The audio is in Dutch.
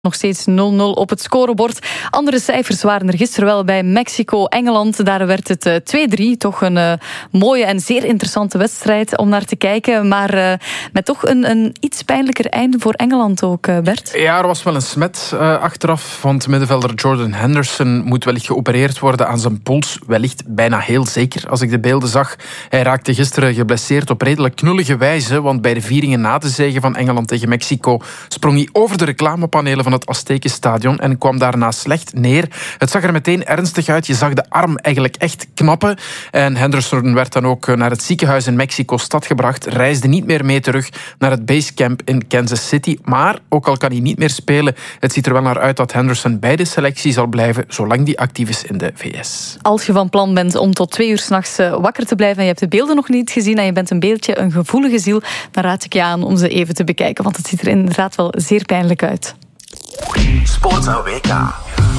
Nog steeds 0-0 op het scorebord. Andere cijfers waren er gisteren wel bij Mexico-Engeland. Daar werd het 2-3. Toch een mooie en zeer interessante wedstrijd om naar te kijken. Maar met toch een iets pijnlijker einde voor Engeland ook, Bert. Ja, er was wel een smet achteraf. Want middenvelder Jordan Henderson moet wellicht geopereerd worden aan zijn pols. Wellicht bijna heel zeker, als ik de beelden zag. Hij raakte gisteren geblesseerd op redelijk knullige wijze. Want bij de vieringen na de zege van Engeland tegen Mexico sprong hij over de reclamepanelen van het Aztekenstadion en kwam daarna slecht neer. Het zag er meteen ernstig uit. Je zag de arm eigenlijk echt knappen. En Henderson werd dan ook naar het ziekenhuis in Mexico-stad gebracht. Reisde niet meer mee terug naar het basecamp in Kansas City. Maar, ook al kan hij niet meer spelen, het ziet er wel naar uit dat Henderson bij de selectie zal blijven zolang hij actief is in de VS. Als je van plan bent om tot 2 uur 's nachts wakker te blijven en je hebt de beelden nog niet gezien en je bent een beetje een gevoelige ziel, dan raad ik je aan om ze even te bekijken, want het ziet er inderdaad wel zeer pijnlijk uit. Sportza WK.